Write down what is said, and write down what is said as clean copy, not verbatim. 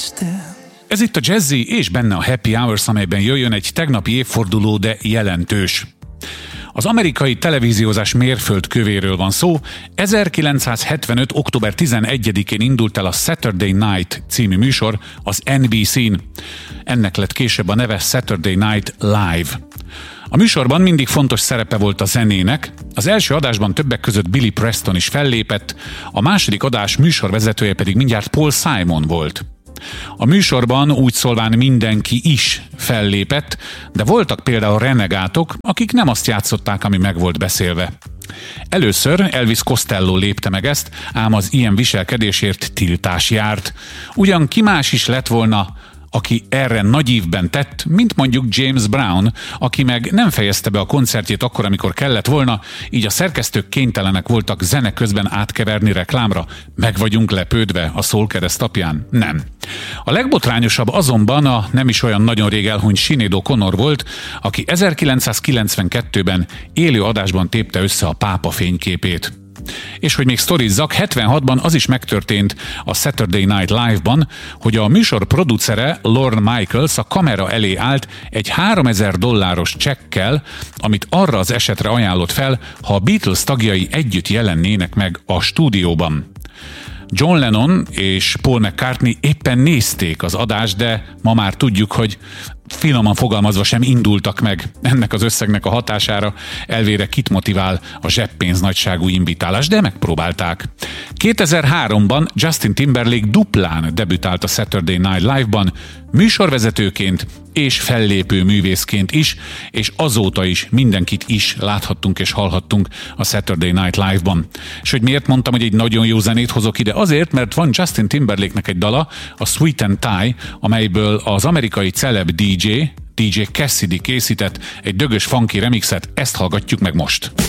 Ez itt a Jazzy, és benne a Happy Hours, amelyben jöjjön egy tegnapi évforduló, de jelentős. Az amerikai televíziózás mérföldkövéről van szó. 1975. október 11-én indult el a Saturday Night című műsor az NBC-n. Ennek lett később a neve Saturday Night Live. A műsorban mindig fontos szerepe volt a zenének, az első adásban többek között Billy Preston is fellépett, a második adás műsorvezetője pedig mindjárt Paul Simon volt. A műsorban úgy szólván mindenki is fellépett, de voltak például renegátok, akik nem azt játszották, ami meg volt beszélve. Először Elvis Costello lépte meg ezt, ám az ilyen viselkedésért tiltás járt. Ugyan ki más is lett volna, aki erre nagy ívben tett, mint mondjuk James Brown, aki meg nem fejezte be a koncertjét akkor, amikor kellett volna, így a szerkesztők kénytelenek voltak zene közben átkeverni reklámra. Meg vagyunk lepődve a Soulkereszt apján? Nem. A legbotrányosabb azonban a nem is olyan nagyon rég elhunyt Sinéad O'Connor volt, aki 1992-ben élő adásban tépte össze a pápa fényképét. És hogy még sztorizzak, 76-ban az is megtörtént a Saturday Night Live-ban, hogy a műsor producere Lorne Michaels a kamera elé állt egy $3000 csekkel, amit arra az esetre ajánlott fel, ha a Beatles tagjai együtt jelennének meg a stúdióban. John Lennon és Paul McCartney éppen nézték az adást, de ma már tudjuk, hogy finoman fogalmazva sem indultak meg ennek az összegnek a hatására, elvére kit motivál a zseppénz nagyságú invitálás, de megpróbálták. 2003-ban Justin Timberlake duplán debütált a Saturday Night Live-ban, műsorvezetőként és fellépő művészként is, és azóta is mindenkit is láthattunk és hallhattunk a Saturday Night Live-ban. És hogy miért mondtam, hogy egy nagyon jó zenét hozok ide? Azért, mert van Justin Timberlake-nek egy dala, a Sweet and Tie, amelyből az amerikai celeb DJ Cassidy készített egy dögös funky remixet, ezt hallgatjuk meg most.